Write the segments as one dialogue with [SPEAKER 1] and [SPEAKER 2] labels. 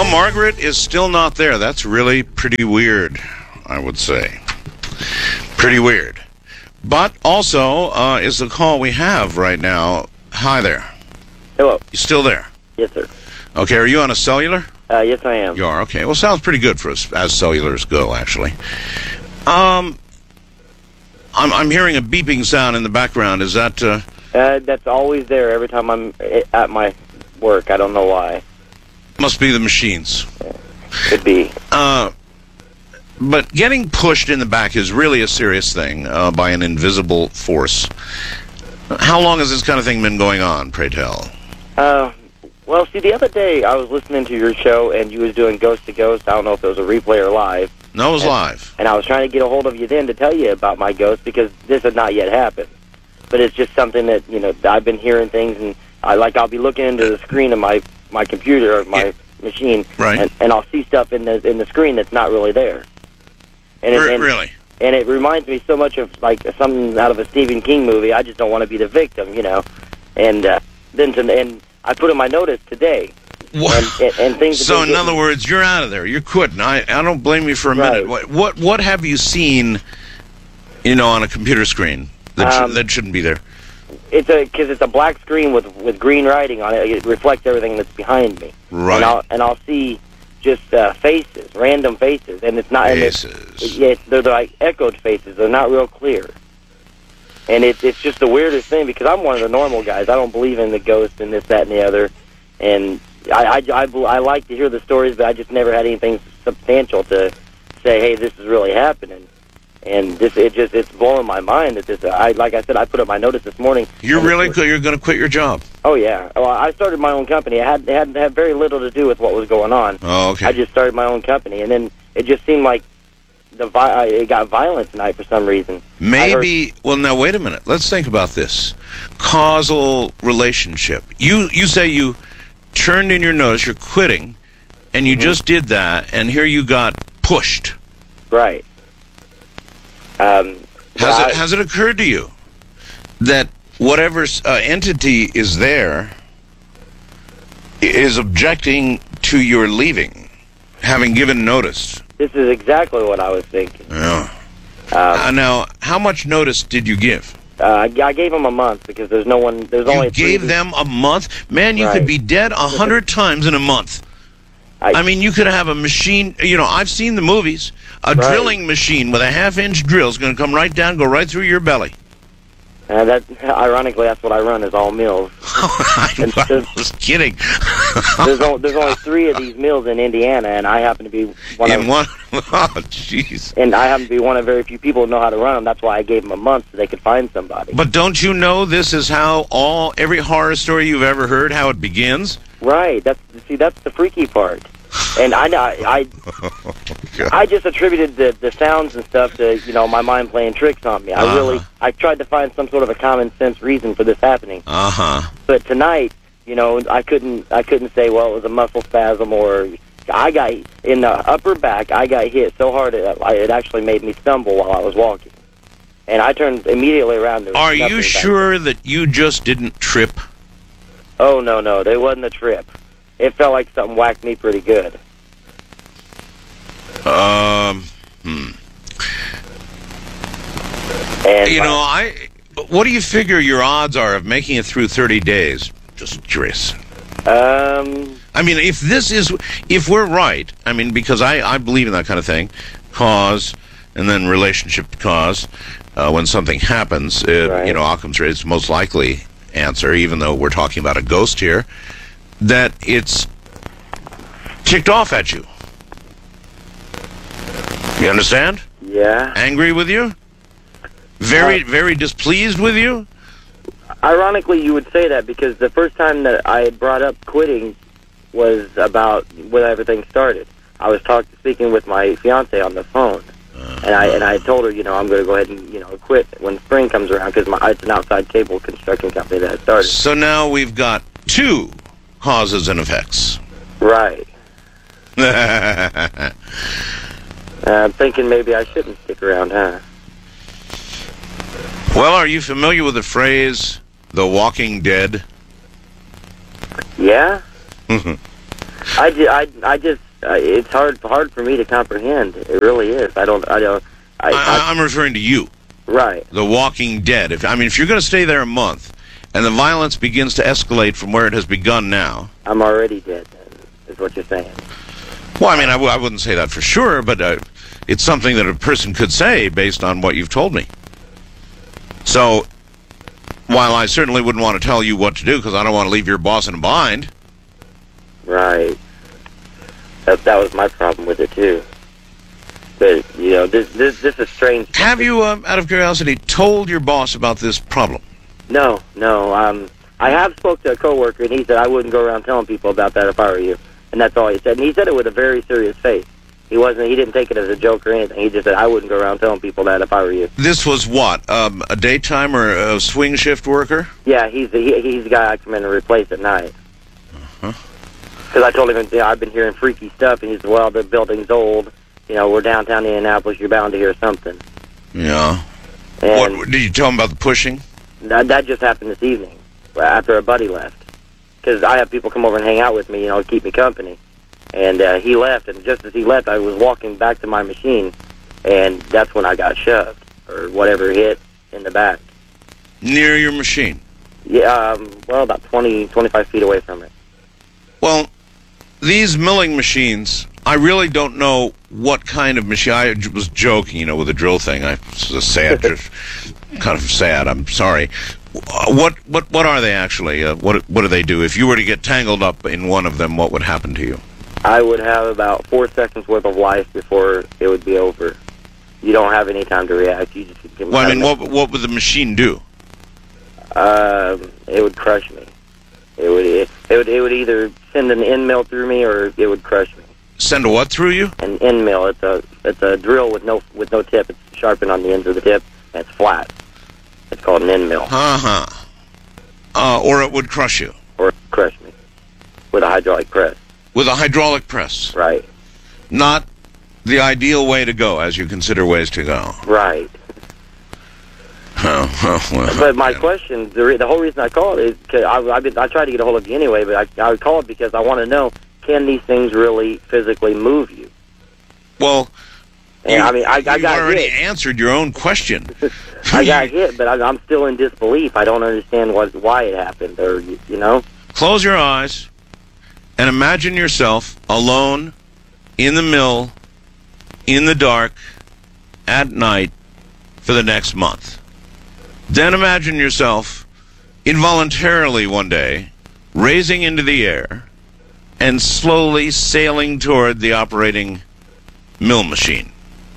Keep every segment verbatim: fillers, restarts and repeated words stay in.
[SPEAKER 1] Margaret is still not there. That's really pretty weird, I would say. Pretty weird. But also uh, is the call we have right now. Hi there.
[SPEAKER 2] Hello.
[SPEAKER 1] You still there?
[SPEAKER 2] Yes, sir.
[SPEAKER 1] Okay, are you on a cellular?
[SPEAKER 2] Uh, yes, I am.
[SPEAKER 1] You are, okay. Well, sounds pretty good for us, as cellulars go, actually. Um, I'm, I'm hearing a beeping sound in the background. Is that... Uh,
[SPEAKER 2] Uh, that's always there every time I'm at my work. I don't know why.
[SPEAKER 1] Must be the machines.
[SPEAKER 2] Could be.
[SPEAKER 1] Uh, but getting pushed in the back is really a serious thing uh, by an invisible force. How long has this kind of thing been going on, pray tell?
[SPEAKER 2] Uh, well, see, the other day I was listening to your show, and you was doing Ghost to Ghost. I don't know if it was a replay or live.
[SPEAKER 1] No, it was
[SPEAKER 2] and,
[SPEAKER 1] live.
[SPEAKER 2] And I was trying to get a hold of you then to tell you about my ghost, because this had not yet happened. But it's just something that, you know, I've been hearing things, and I like I'll be looking into the screen of my, my computer or my yeah. machine,
[SPEAKER 1] right.
[SPEAKER 2] and, and I'll see stuff in the in the screen that's not really there. And it,
[SPEAKER 1] R-
[SPEAKER 2] and,
[SPEAKER 1] really?
[SPEAKER 2] And it reminds me so much of, like, something out of a Stephen King movie. I just don't want to be the victim, you know. And uh, then to, and I put in my notice today.
[SPEAKER 1] What?
[SPEAKER 2] And, and, and things
[SPEAKER 1] so, in
[SPEAKER 2] getting,
[SPEAKER 1] other words, you're out of there. You're quitting. I, I don't blame you for a
[SPEAKER 2] right.
[SPEAKER 1] minute. What, what what have you seen, you know, on a computer screen that,
[SPEAKER 2] um,
[SPEAKER 1] sh- that shouldn't be there?
[SPEAKER 2] It's a because it's a black screen with with green writing on it. It reflects everything that's behind me.
[SPEAKER 1] Right.
[SPEAKER 2] And I'll and I'll see just uh, faces, random faces, and it's not.
[SPEAKER 1] Faces.
[SPEAKER 2] And it's, yeah, it's, they're like echoed faces. They're not real clear. And it's it's just the weirdest thing, because I'm one of the normal guys. I don't believe in the ghost and this, that, and the other. And I I, I, I like to hear the stories, but I just never had anything substantial to say, hey, this is really happening. And this, it just, it's blowing my mind that this, I, like I said, I put up my notice this morning.
[SPEAKER 1] You're really, you're going to quit your job?
[SPEAKER 2] Oh, yeah. Well, I started my own company. It had, it had, had very little to do with what was going on.
[SPEAKER 1] Oh, okay.
[SPEAKER 2] I just started my own company, and then it just seemed like the vi- it got violent tonight for some reason.
[SPEAKER 1] Maybe, well, now, wait a minute. Let's think about this. Causal relationship. You, you say you turned in your notice, you're quitting, and you mm-hmm. just did that, and here you got pushed.
[SPEAKER 2] Right. Um,
[SPEAKER 1] has
[SPEAKER 2] I,
[SPEAKER 1] it has it occurred to you that whatever uh, entity is there is objecting to your leaving, having given notice?
[SPEAKER 2] This is exactly what I was thinking.
[SPEAKER 1] Yeah.
[SPEAKER 2] Um,
[SPEAKER 1] uh, now, how much notice did you give?
[SPEAKER 2] Uh, I, I gave them a month because there's no one. There's
[SPEAKER 1] you
[SPEAKER 2] only.
[SPEAKER 1] You gave
[SPEAKER 2] three
[SPEAKER 1] them a month, man. You
[SPEAKER 2] right.
[SPEAKER 1] could be dead a hundred times in a month. I, I mean, you could have a machine. You know, I've seen the movies. A
[SPEAKER 2] right.
[SPEAKER 1] drilling machine with a half-inch drill is going to come right down, go right through your belly.
[SPEAKER 2] Uh, that, ironically, that's what I run, is all mills.
[SPEAKER 1] I, I was kidding.
[SPEAKER 2] there's, only, there's only three of these mills in Indiana, and I happen to be one
[SPEAKER 1] in
[SPEAKER 2] of
[SPEAKER 1] one. Oh, jeez.
[SPEAKER 2] And I happen to be one of very few people who know how to run them. That's why I gave them a month so they could find somebody.
[SPEAKER 1] But don't you know this is how all every horror story you've ever heard, how it begins?
[SPEAKER 2] Right. That's see, that's the freaky part. And I, I, I,
[SPEAKER 1] oh,
[SPEAKER 2] I just attributed the the sounds and stuff to, you know, my mind playing tricks on me. I
[SPEAKER 1] uh-huh.
[SPEAKER 2] really, I tried to find some sort of a common sense reason for this happening.
[SPEAKER 1] Uh huh.
[SPEAKER 2] But tonight, you know, I couldn't, I couldn't say, well, it was a muscle spasm, or I got in the upper back. I got hit so hard it, it actually made me stumble while I was walking, and I turned immediately around. To
[SPEAKER 1] Are you sure that you just didn't trip?
[SPEAKER 2] Oh no, no, there wasn't a trip. It felt like something whacked me pretty good.
[SPEAKER 1] Um, hmm.
[SPEAKER 2] And
[SPEAKER 1] you know, I. What do you figure your odds are of making it through thirty days? Just curious.
[SPEAKER 2] Um.
[SPEAKER 1] I mean, if this is, if we're right, I mean, because I, I believe in that kind of thing, cause and then relationship to cause. Uh, when something happens, uh,
[SPEAKER 2] right.
[SPEAKER 1] you know, Occam's is most likely answer, even though we're talking about a ghost here, that it's ticked off at you. You understand?
[SPEAKER 2] Yeah.
[SPEAKER 1] Angry with you? Very,
[SPEAKER 2] uh,
[SPEAKER 1] very displeased with you?
[SPEAKER 2] Ironically, you would say that, because the first time that I had brought up quitting was about when everything started. I was talk, speaking with my fiance on the phone, uh, and I and I told her, you know, I'm going to go ahead and, you know, quit when spring comes around, because it's an outside cable construction company that I started.
[SPEAKER 1] So now we've got two causes and effects.
[SPEAKER 2] Right. uh, I'm thinking maybe I shouldn't stick around, huh?
[SPEAKER 1] Well, are you familiar with the phrase, The Walking Dead?
[SPEAKER 2] Yeah? I, ju- I, I just, uh, it's hard hard for me to comprehend. It really is. I don't, I don't, I,
[SPEAKER 1] I,
[SPEAKER 2] I,
[SPEAKER 1] I'm referring to you,
[SPEAKER 2] right.
[SPEAKER 1] The Walking Dead. If I mean, if you're going to stay there a month, and the violence begins to escalate from where it has begun now,
[SPEAKER 2] I'm already dead, then, is what you're saying.
[SPEAKER 1] well, I mean, I, w- I wouldn't say that for sure, but uh, it's something that a person could say based on what you've told me. So, while I certainly wouldn't want to tell you what to do because I don't want to leave your boss in a bind.
[SPEAKER 2] Right. That that was my problem with it too. But you know, this this this is strange.
[SPEAKER 1] Have you, um, out of curiosity, told your boss about this problem?
[SPEAKER 2] No, no. Um, I have spoke to a coworker, and he said I wouldn't go around telling people about that if I were you. And that's all he said. And he said it with a very serious face. He wasn't. He didn't take it as a joke or anything. He just said I wouldn't go around telling people that if I were you.
[SPEAKER 1] This was what? Um, a daytime or a swing shift worker?
[SPEAKER 2] Yeah, he's the, he, he's the guy I come in and replace at night.
[SPEAKER 1] Uh-huh.
[SPEAKER 2] Because I told him, you know, I've been hearing freaky stuff, and he said, well, the building's old. You know, we're downtown Indianapolis. You're bound to hear something.
[SPEAKER 1] Yeah.
[SPEAKER 2] And
[SPEAKER 1] What did you tell him about the pushing?
[SPEAKER 2] That, that just happened this evening after a buddy left. Because I have people come over and hang out with me, you know, to keep me company. And uh, he left, and just as he left, I was walking back to my machine, and that's when I got shoved, or whatever hit in the back.
[SPEAKER 1] Near your machine?
[SPEAKER 2] Yeah, um, well, about twenty, twenty-five feet away from it.
[SPEAKER 1] Well, these milling machines, I really don't know what kind of machine. I j- was joking, you know, with the drill thing. I was sad, just kind of sad. I'm sorry. Uh, What what what are they actually? Uh, what what do they do? If you were to get tangled up in one of them, what would happen to you?
[SPEAKER 2] I would have about four seconds worth of life before it would be over. You don't have any time to react. You just get
[SPEAKER 1] Well, I mean, what what would the machine do?
[SPEAKER 2] Um, it would crush me. It would it, it would it would either send an end mill through me or it would crush me.
[SPEAKER 1] Send a what through you?
[SPEAKER 2] An end mill. It's a it's a drill with no with no tip. It's sharpened on the ends of the tip and it's flat. It's called an end mill.
[SPEAKER 1] Uh huh. Uh, or it would crush you
[SPEAKER 2] Or crush me with a hydraulic press.
[SPEAKER 1] with a hydraulic press.
[SPEAKER 2] Right.
[SPEAKER 1] Not the ideal way to go, as you consider ways to go.
[SPEAKER 2] Right.
[SPEAKER 1] Oh, oh, well,
[SPEAKER 2] But my
[SPEAKER 1] yeah.
[SPEAKER 2] question, the, re- the whole reason I called is because I, I've been, I tried to get a hold of you anyway, but I, I called because I want to know, can these things really physically move you?
[SPEAKER 1] Well,
[SPEAKER 2] And,
[SPEAKER 1] you,
[SPEAKER 2] I mean, I, I
[SPEAKER 1] you've
[SPEAKER 2] got
[SPEAKER 1] already
[SPEAKER 2] hit.
[SPEAKER 1] answered your own question.
[SPEAKER 2] I got hit, but I, I'm still in disbelief. I don't understand what why it happened, or you, you know.
[SPEAKER 1] Close your eyes and imagine yourself alone in the mill, in the dark, at night for the next month. Then imagine yourself involuntarily one day raising into the air and slowly sailing toward the operating mill machine.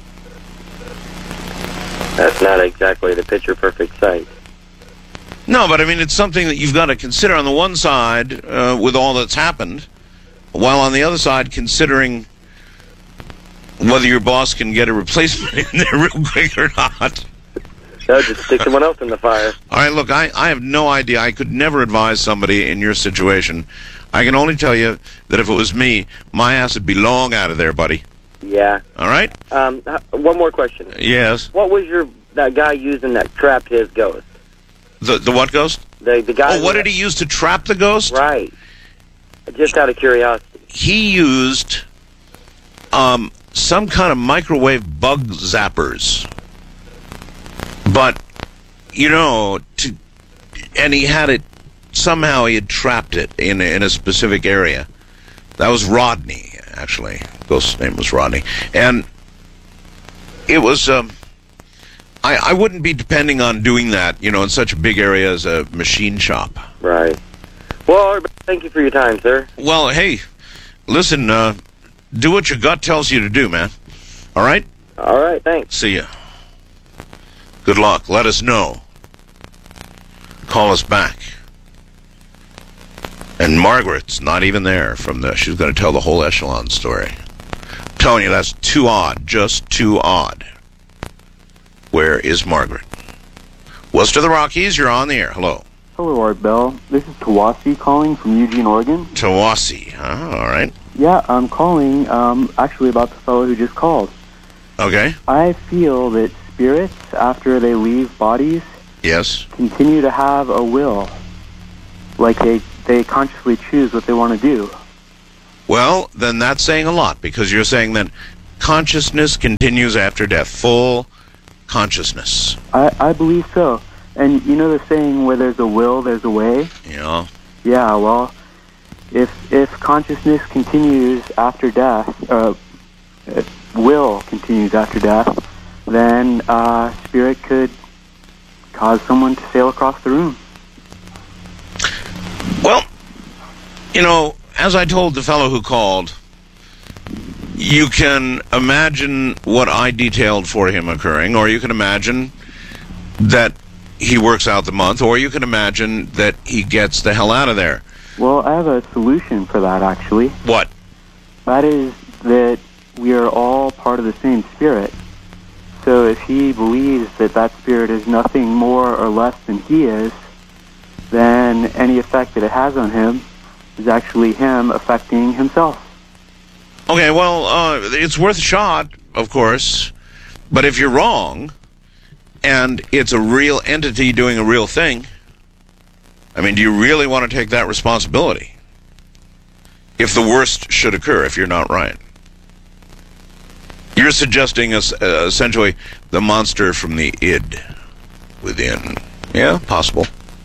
[SPEAKER 2] That's not exactly the picture-perfect sight.
[SPEAKER 1] No, but I mean, it's something that you've got to consider on the one side uh, with all that's happened, while on the other side considering whether your boss can get a replacement in there real quick or not.
[SPEAKER 2] No, just stick someone else in the fire.
[SPEAKER 1] All right, look, I, I have no idea. I could never advise somebody in your situation. I can only tell you that if it was me, my ass would be long out of there, buddy.
[SPEAKER 2] Yeah.
[SPEAKER 1] All right?
[SPEAKER 2] Um, h- one more question.
[SPEAKER 1] Yes.
[SPEAKER 2] What was your that guy using that trapped his ghost?
[SPEAKER 1] The the what ghost?
[SPEAKER 2] The the guy.
[SPEAKER 1] Oh, what did he use to trap the ghost?
[SPEAKER 2] Right. Just out of curiosity.
[SPEAKER 1] He used um, some kind of microwave bug zappers. But, you know, to, and he had it, somehow he had trapped it in, in a specific area. That was Rodney, actually. Ghost's name was Rodney. And it was, um, I, I wouldn't be depending on doing that, you know, in such a big area as a machine shop.
[SPEAKER 2] Right. Well, thank you for your time, sir.
[SPEAKER 1] Well, hey, listen, uh, do what your gut tells you to do, man. All right?
[SPEAKER 2] All right, thanks.
[SPEAKER 1] See ya. Good luck. Let us know. Call us back. And Margaret's not even there from the, she's going to tell the whole Echelon story. I'm telling you, that's too odd. Just too odd. Where is Margaret? West of the Rockies, you're on the air. Hello.
[SPEAKER 3] Hello, Art Bell. This is Tawasi calling from Eugene, Oregon.
[SPEAKER 1] Tawasi, huh? All right.
[SPEAKER 3] Yeah, I'm calling um, actually about the fellow who just called.
[SPEAKER 1] Okay.
[SPEAKER 3] I feel that spirits, after they leave bodies,
[SPEAKER 1] Yes.
[SPEAKER 3] continue to have a will. Like they, they consciously choose what they want to do.
[SPEAKER 1] Well, then that's saying a lot, because you're saying that consciousness continues after death. Full consciousness.
[SPEAKER 3] I, I believe so. And you know the saying, where there's a will, there's a way?
[SPEAKER 1] Yeah.
[SPEAKER 3] Yeah, well, if if consciousness continues after death, uh, if will continues after death, then uh, spirit could cause someone to sail across the room.
[SPEAKER 1] Well, you know, as I told the fellow who called, you can imagine what I detailed for him occurring, or you can imagine that he works out the month, or you can imagine that he gets the hell out of there.
[SPEAKER 3] Well, I have a solution for that, actually.
[SPEAKER 1] What?
[SPEAKER 3] That is that we are all part of the same spirit. So if he believes that that spirit is nothing more or less than he is, then any effect that it has on him is actually him affecting himself.
[SPEAKER 1] Okay, well, uh, it's worth a shot, of course, but if you're wrong, and it's a real entity doing a real thing, I mean, do you really want to take that responsibility? If the worst should occur, if you're not right. You're suggesting uh, essentially the monster from the id within. Yeah, possible.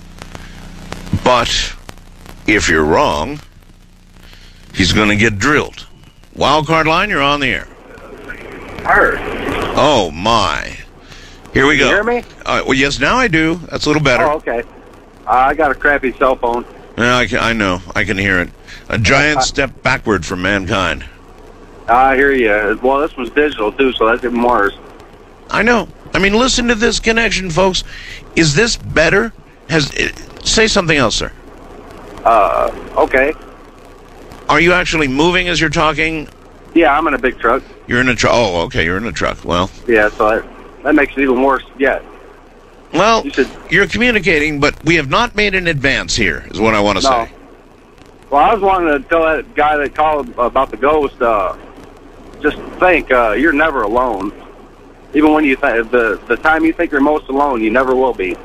[SPEAKER 1] But if you're wrong, he's going to get drilled. Wildcard line, you're on the air.
[SPEAKER 4] Heard.
[SPEAKER 1] Oh, my. Here we
[SPEAKER 4] Can
[SPEAKER 1] go.
[SPEAKER 4] you hear me?
[SPEAKER 1] Uh, well, yes, now I do. That's a little better.
[SPEAKER 4] Oh, okay. Uh, I got a crappy cell phone.
[SPEAKER 1] Yeah, I, can, I know. I can hear it. A giant step backward for mankind.
[SPEAKER 4] I hear you. Well, this was digital, too, so that's even worse.
[SPEAKER 1] I know. I mean, listen to this connection, folks. Is this better? Has uh, say something else, sir.
[SPEAKER 4] Uh, okay.
[SPEAKER 1] Are you actually moving as you're talking?
[SPEAKER 4] Yeah, I'm in a big truck.
[SPEAKER 1] You're in a truck. Oh, okay, you're in a truck. Well,
[SPEAKER 4] Yeah, so that, that makes it even worse yet.
[SPEAKER 1] well,
[SPEAKER 4] You should-
[SPEAKER 1] you're communicating, but we have not made an advance here, is what I want to
[SPEAKER 4] No.
[SPEAKER 1] say.
[SPEAKER 4] Well, I was wanting to tell that guy that called about the ghost, uh, just think, uh, you're never alone. Even when you th- the the time you think you're most alone, you never will be.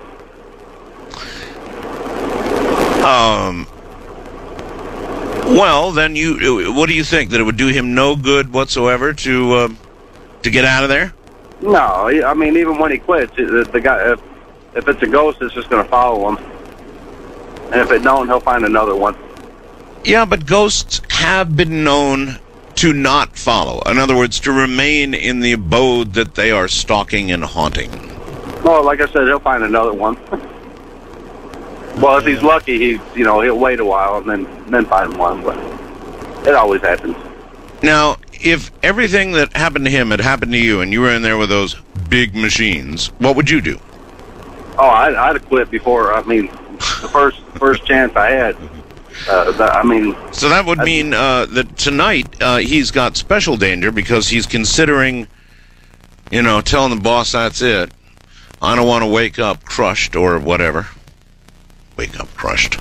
[SPEAKER 1] Um. Well, then you. What do you think? That it would do him no good whatsoever to uh, to get out of there?
[SPEAKER 4] No, I mean, even when he quits, the, the guy, if, if it's a ghost, it's just going to follow him. And if it don't, he'll find another one.
[SPEAKER 1] Yeah, but ghosts have been known to not follow. In other words, to remain in the abode that they are stalking and haunting.
[SPEAKER 4] Well, like I said, he'll find another one. Well, if he's lucky, he, you know, he'll wait a while and then then find one. But it always happens.
[SPEAKER 1] Now, if everything that happened to him had happened to you, and you were in there with those big machines, what would you do?
[SPEAKER 4] Oh, I'd, I'd have quit before. I mean, the first first chance I had. Uh, the, I mean,
[SPEAKER 1] So that would mean uh, that tonight uh, he's got special danger because he's considering, you know, telling the boss that's it. I don't want to wake up crushed or whatever. Wake up crushed.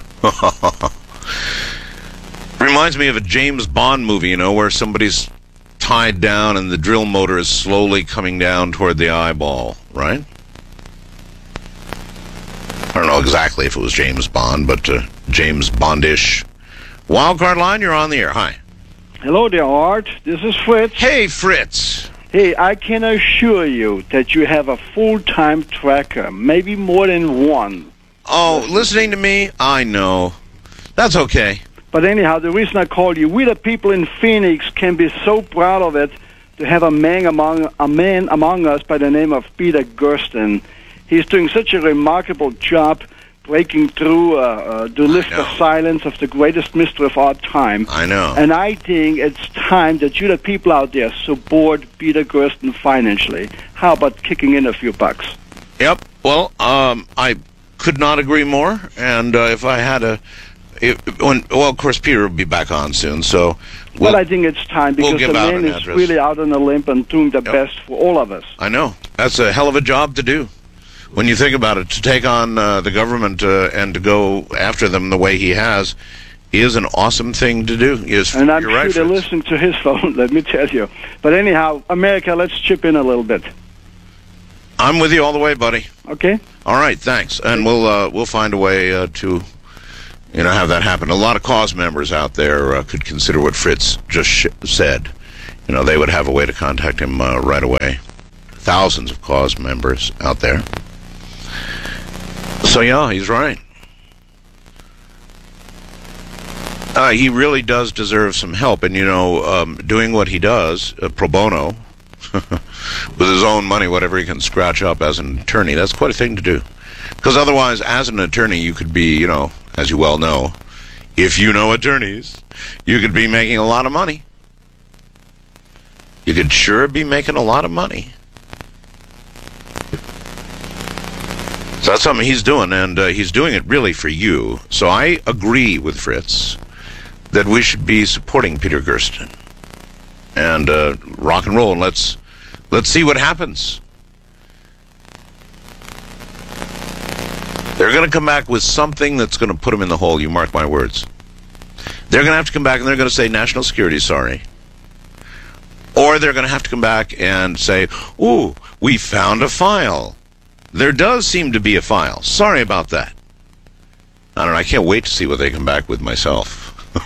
[SPEAKER 1] Reminds me of a James Bond movie, you know, where somebody's tied down and the drill motor is slowly coming down toward the eyeball, right? I don't know exactly if it was James Bond, but uh, James Bondish. Wildcard line, you're on the air. Hi.
[SPEAKER 5] Hello there, Art. This is Fritz.
[SPEAKER 1] Hey, Fritz.
[SPEAKER 5] Hey, I can assure you that you have a full-time tracker, maybe more than one.
[SPEAKER 1] Oh, listening to me? I know. That's okay.
[SPEAKER 5] But anyhow, the reason I called you, we the people in Phoenix can be so proud of it to have a man among a man among us by the name of Peter Gersten. He's doing such a remarkable job breaking through uh, uh, to lift the silence of the greatest mystery of our time.
[SPEAKER 1] I know.
[SPEAKER 5] And I think it's time that you the people out there support Peter Gersten financially. How about kicking in a few bucks?
[SPEAKER 1] Yep. Well, um, I could not agree more. And uh, if I had a... It, when, well, of course, Peter will be back on soon, so... We'll,
[SPEAKER 5] but I think it's time because
[SPEAKER 1] we'll give
[SPEAKER 5] the
[SPEAKER 1] out
[SPEAKER 5] man
[SPEAKER 1] an
[SPEAKER 5] is
[SPEAKER 1] address.
[SPEAKER 5] really out on a limb and doing the
[SPEAKER 1] Yep.
[SPEAKER 5] best for all of us.
[SPEAKER 1] I know. That's a hell of a job to do. When you think about it, to take on uh, the government uh, and to go after them the way he has is an awesome thing to do. Yes,
[SPEAKER 5] And I'm
[SPEAKER 1] you're
[SPEAKER 5] sure
[SPEAKER 1] right,
[SPEAKER 5] they're
[SPEAKER 1] Fritz.
[SPEAKER 5] listening to his phone, let me tell you. But anyhow, America, let's chip in a little bit.
[SPEAKER 1] I'm with you all the way, buddy.
[SPEAKER 5] Okay?
[SPEAKER 1] All right, thanks. And we'll uh, we'll find a way uh, to you know, have that happen. A lot of cause members out there uh, could consider what Fritz just sh- said. You know, they would have a way to contact him uh, right away. Thousands of cause members out there. So, yeah, he's right. Uh, he really does deserve some help. And, you know, um, doing what he does, uh, pro bono, with his own money, whatever he can scratch up as an attorney, that's quite a thing to do. Because otherwise, as an attorney, you could be, you know, as you well know, if you know attorneys, you could be making a lot of money. You could sure be making a lot of money. So that's something he's doing, and uh, he's doing it really for you. So I agree with Fritz that we should be supporting Peter Gersten and uh, rock and roll, and let's let's see what happens. They're going to come back with something that's going to put them in the hole, you mark my words. They're going to have to come back and they're going to say, national security, sorry. Or they're going to have to come back and say, ooh, we found a file. There does seem to be a file. Sorry about that. I don't know, I can't wait to see what they come back with myself.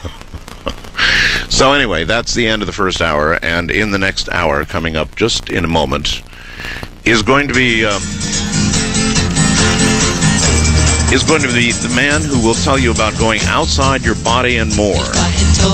[SPEAKER 1] So anyway, that's the end of the first hour, and in the next hour, coming up just in a moment, is going to be... Um, is going to be the man who will tell you about going outside your body and more.